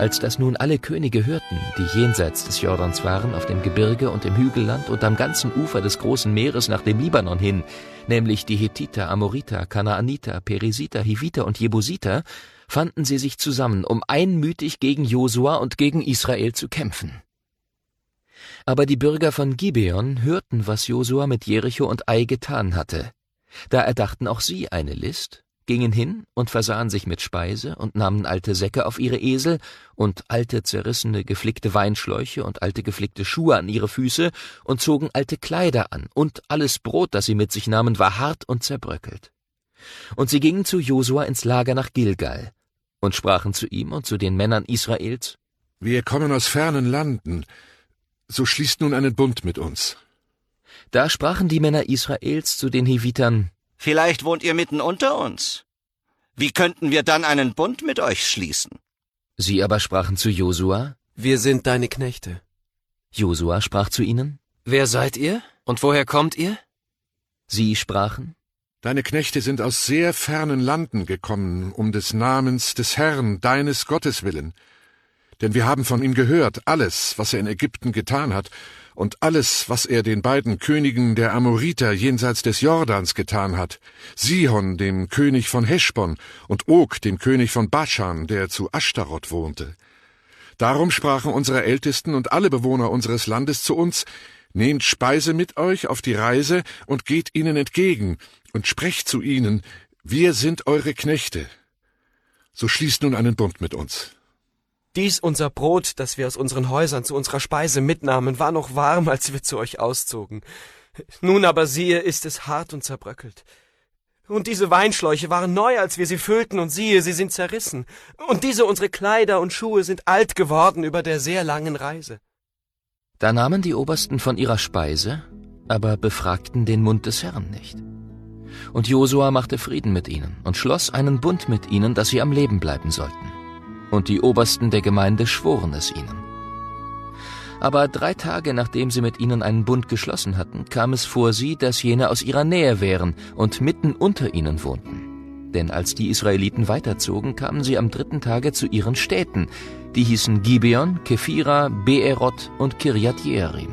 Als das nun alle Könige hörten, die jenseits des Jordans waren, auf dem Gebirge und im Hügelland und am ganzen Ufer des großen Meeres nach dem Libanon hin, nämlich die Hethiter, Amoriter, Kanaaniter, Perisiter, Hiviter und Jebusiter, fanden sie sich zusammen, um einmütig gegen Josua und gegen Israel zu kämpfen. Aber die Bürger von Gibeon hörten, was Josua mit Jericho und Ai getan hatte. Da erdachten auch sie eine List, gingen hin und versahen sich mit Speise und nahmen alte Säcke auf ihre Esel und alte, zerrissene, geflickte Weinschläuche und alte, geflickte Schuhe an ihre Füße und zogen alte Kleider an, und alles Brot, das sie mit sich nahmen, war hart und zerbröckelt. Und sie gingen zu Josua ins Lager nach Gilgal und sprachen zu ihm und zu den Männern Israels: Wir kommen aus fernen Landen, so schließt nun einen Bund mit uns. Da sprachen die Männer Israels zu den Hivitern: Vielleicht wohnt ihr mitten unter uns. Wie könnten wir dann einen Bund mit euch schließen? Sie aber sprachen zu Josua: Wir sind deine Knechte. Josua sprach zu ihnen: Wer seid ihr und woher kommt ihr? Sie sprachen: Deine Knechte sind aus sehr fernen Landen gekommen, um des Namens des Herrn, deines Gottes willen. Denn wir haben von ihm gehört, alles, was er in Ägypten getan hat, und alles, was er den beiden Königen der Amoriter jenseits des Jordans getan hat, Sihon, dem König von Heschbon, und Og, dem König von Baschan, der zu Aschtaroth wohnte. Darum sprachen unsere Ältesten und alle Bewohner unseres Landes zu uns: Nehmt Speise mit euch auf die Reise und geht ihnen entgegen und sprecht zu ihnen: Wir sind eure Knechte. So schließt nun einen Bund mit uns. Dies unser Brot, das wir aus unseren Häusern zu unserer Speise mitnahmen, war noch warm, als wir zu euch auszogen. Nun aber siehe, ist es hart und zerbröckelt. Und diese Weinschläuche waren neu, als wir sie füllten, und siehe, sie sind zerrissen. Und diese unsere Kleider und Schuhe sind alt geworden über der sehr langen Reise. Da nahmen die Obersten von ihrer Speise, aber befragten den Mund des Herrn nicht. Und Josua machte Frieden mit ihnen und schloss einen Bund mit ihnen, dass sie am Leben bleiben sollten. Und die Obersten der Gemeinde schworen es ihnen. Aber 3 Tage, nachdem sie mit ihnen einen Bund geschlossen hatten, kam es vor sie, dass jene aus ihrer Nähe wären und mitten unter ihnen wohnten. Denn als die Israeliten weiterzogen, kamen sie am 3. Tage zu ihren Städten. Die hießen Gibeon, Kephira, Beeroth und Kirjat Jearim.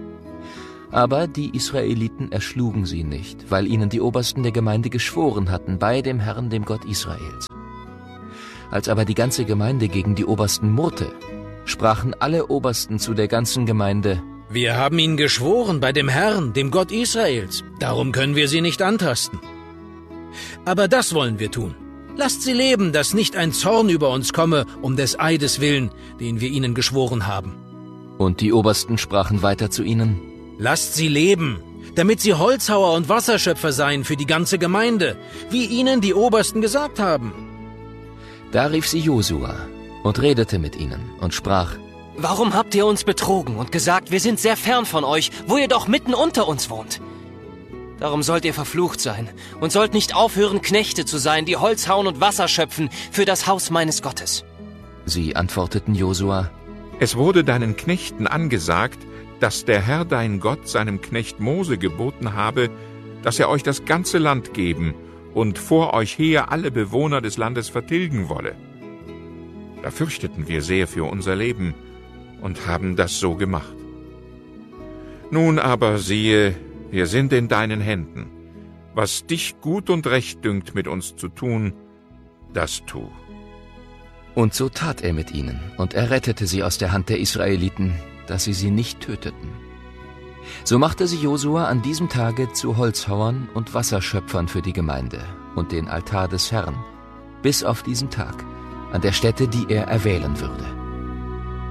Aber die Israeliten erschlugen sie nicht, weil ihnen die Obersten der Gemeinde geschworen hatten bei dem Herrn, dem Gott Israels. Als aber die ganze Gemeinde gegen die Obersten murrte, sprachen alle Obersten zu der ganzen Gemeinde: Wir haben ihnen geschworen bei dem Herrn, dem Gott Israels, darum können wir sie nicht antasten. Aber das wollen wir tun. Lasst sie leben, dass nicht ein Zorn über uns komme, um des Eides willen, den wir ihnen geschworen haben. Und die Obersten sprachen weiter zu ihnen: Lasst sie leben, damit sie Holzhauer und Wasserschöpfer seien für die ganze Gemeinde, wie ihnen die Obersten gesagt haben. Da rief sie Josua und redete mit ihnen und sprach: Warum habt ihr uns betrogen und gesagt, wir sind sehr fern von euch, wo ihr doch mitten unter uns wohnt? Darum sollt ihr verflucht sein und sollt nicht aufhören, Knechte zu sein, die Holz hauen und Wasser schöpfen für das Haus meines Gottes. Sie antworteten Josua: Es wurde deinen Knechten angesagt, dass der Herr dein Gott seinem Knecht Mose geboten habe, dass er euch das ganze Land geben und vor euch her alle Bewohner des Landes vertilgen wolle. Da fürchteten wir sehr für unser Leben und haben das so gemacht. Nun aber siehe, wir sind in deinen Händen. Was dich gut und recht dünkt, mit uns zu tun, das tu. Und so tat er mit ihnen, und er rettete sie aus der Hand der Israeliten, dass sie nicht töteten. So machte sie Josua an diesem Tage zu Holzhauern und Wasserschöpfern für die Gemeinde und den Altar des Herrn, bis auf diesen Tag, an der Stätte, die er erwählen würde.